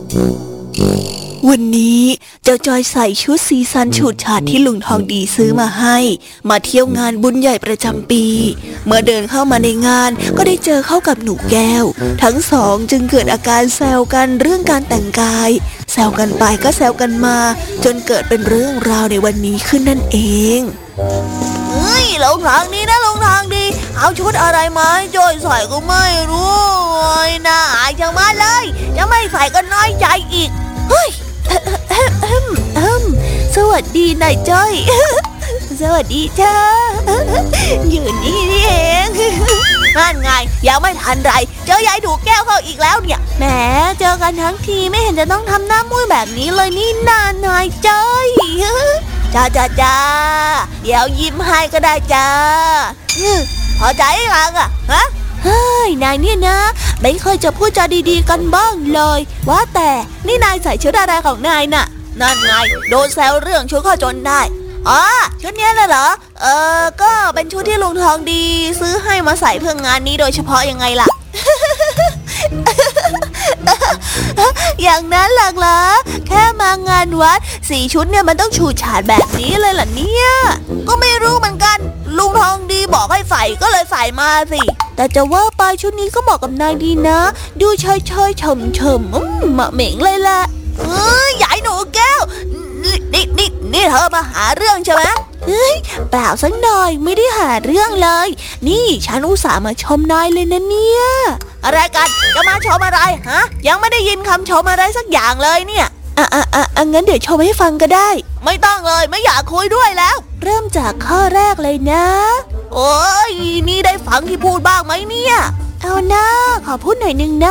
วันนี้เจ้าจอยใส่ชุดสีสันฉูดฉาดที่ลุงทองดีซื้อมาให้มาเที่ยวงานบุญใหญ่ประจำปีเมื่อเดินเข้ามาในงานก็ได้เจอเข้ากับหนูแก้วทั้งสองจึงเกิดอาการแซวกันเรื่องการแต่งกายแซวกันไปก็แซวกันมาจนเกิดเป็นเรื่องราวในวันนี้ขึ้นนั่นเองเฮ้ยลุงทางดีนะลุงทางดีเอาชุดอะไรมาให้จอยใส่ก็ไม่รู้น่าอายจังมาเลยจะไม่ใส่ก็น้อยใจอีกเฮ้ยสวัสดีนายจ้อยสวัสดีจ้าอยู่นี่เองนั่นไงยังไม่ทันไรเจอยายถูกแก้วเข้าอีกแล้วเนี่ยแหมเจอกันทั้งทีไม่เห็นจะต้องทำหน้ามุ้ยแบบนี้เลยนี่นานายจ้อยจ้าเดี๋ยวยิ้มให้ก็ได้จ้าพอใจยังอ่ะฮะเฮ้ยนายเนี่ยนะไม่เคยจะพูดจาดีๆกันบ้างเลยว่าแต่นี่นายใส่ชุดอะไรของนายน่ะนั่นไงโดนแซวเรื่องชุดเข้าจนได้อ๋อชุดนี้น่ะเหรอก็เป็นชุดที่ลุงทองดีซื้อให้มาใส่เพื่องานนี้โดยเฉพาะยังไงล่ะอย่างนั้นหรอกเหรอแค่มางานวัดสีชุดเนี่ยมันต้องฉูดฉาดแบบนี้เลยเหรอเนี่ยก็ไม่รู้เหมือนกันลุงทองดีบอกให้ใส่ก็เลยใส่มาสิแต่จะว่าไปชุดนี้ก็เหมาะกับนายดีนะดูเฉยๆเฉมๆเหมาะเหม่งเลยล่ะยายหนูแก้วนี่เธอมาหาเรื่องใช่ไหมเปล่าสักหน่อยไม่ได้หาเรื่องเลยนี่ฉันอุตส่าห์มาชมนายเลยนะเนี่ยอะไรกันจะมาชมอะไรฮะยังไม่ได้ยินคำชมอะไรสักอย่างเลยเนี่ยงั้นเดี๋ยวชมให้ฟังก็ได้ไม่ต้องเลยไม่อยากคุยด้วยแล้วเริ่มจากข้อแรกเลยนะโอ้ยนี่ได้ฟังที่พูดบ้างไหมเนี่ยเอานะขอพูดหน่อยนึงนะ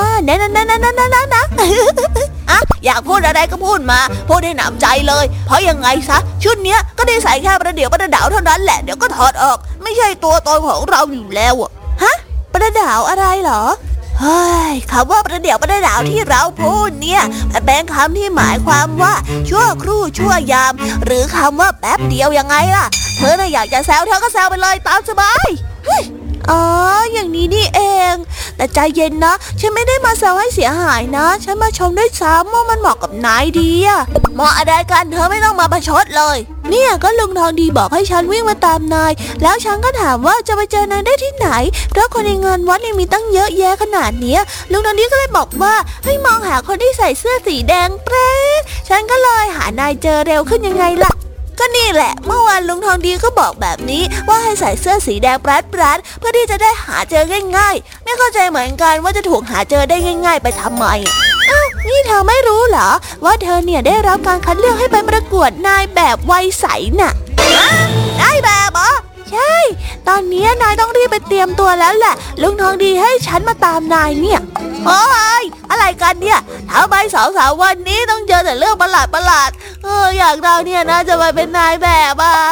อะอยากพูดอะไรก็พูดมาพูดให้หนำใจเลยเพราะยังไงซะชุดเนี้ยก็ได้ใส่แค่ประเดี๋ยวประดาวเท่านั้นแหละเดี๋ยวก็ถอดออกไม่ใช่ตัวตนของเราอยู่แล้วอะฮะประดาวอะไรเหรอเฮ้ยคำว่าประเดี๋ยวประดาวที่เราพูดเนี่ยเป็นคำที่หมายความว่าชั่วครู่ชั่วยามหรือคำว่าแป๊บเดียวยังไงล่ะเธอน่ะอยากจะแซวเธอก็แซวไปเลยตามสบายอ๋ออย่างนี้นี่เองแต่ใจเย็นนะฉันไม่ได้มาแซวให้เสียหายนะฉันมาชมด้วยซ้ำว่ามันเหมาะกับนายดีอะเหมาะอะไรกันเธอไม่ต้องมาประชดเลยเนี่ยก็ลุงทองดีบอกให้ฉันวิ่งมาตามนายแล้วฉันก็ถามว่าจะไปเจอนายได้ที่ไหนเพราะคนในงานวัดมีตั้งเยอะแยะขนาดนี้ลุงทองดีก็เลยบอกว่าให้มองหาคนที่ใส่เสื้อสีแดงแปรฉันก็เลยหานายเจอเร็วขึ้นยังไงล่ะก็นี่แหละเมื่อวานลุงทองดีก็บอกแบบนี้ว่าให้ใส่เสื้อสีแดงปราดเพื่อที่จะได้หาเจอง่ายๆไม่เข้าใจเหมือนกันว่าจะถูกหาเจอได้ง่ายๆไปทำไมนี่เธอไม่รู้เหรอว่าเธอเนี่ยได้รับการคัดเลือกให้ไปประกวดนายแบบวัยใสน่ะนายแบบเหรอใช่ตอนนี้นายต้องรีบไปเตรียมตัวแล้วแหละลุงทองดีให้ฉันมาตามนายเนี่ยโอ้ยอะไรกันเนี่ยทำไม2-3 วันนี้ต้องเจอแต่เรื่องประหลาดอย่างเราเนี่ยนะจะมาเป็นนายแบบ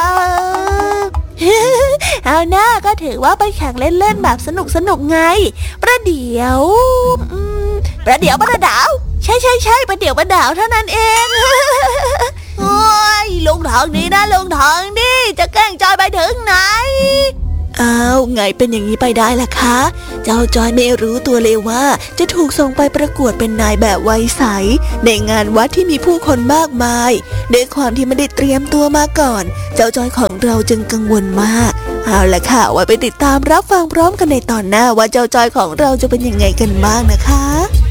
เอาหน้าก็ถือว่าไปแข่งเล่นๆแบบสนุกไงประเดี๋ยวประดาวใช่ประเดี๋ยวประดาวเท่านั้นเองโอ้ยลุงทองดีนะลุงทองดีจะแกล้งจอยไปถึงไหนอ้าวไงเป็นอย่างนี้ไปได้ล่ะคะเจ้าจอยไม่รู้ตัวเลยว่าจะถูกส่งไปประกวดเป็นนายแบบวัยใสในงานวัดที่มีผู้คนมากมายด้วยความที่ไม่ได้เตรียมตัวมาก่อนเจ้าจอยของเราจึงกังวลมากเอาล่ะค่ะไว้ไปติดตามรับฟังพร้อมกันในตอนหน้าว่าเจ้าจอยของเราจะเป็นยังไงกันบ้างนะคะ